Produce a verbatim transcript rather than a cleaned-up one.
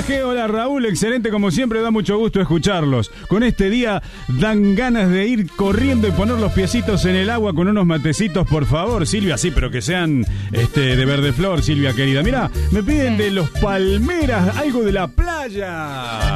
G, hola Raúl, excelente como siempre, da mucho gusto escucharlos. Con este día dan ganas de ir corriendo y poner los piecitos en el agua con unos matecitos, por favor, Silvia, sí, pero que sean este, de verde flor, Silvia querida. Mirá, me piden de los Palmeras, algo de la playa.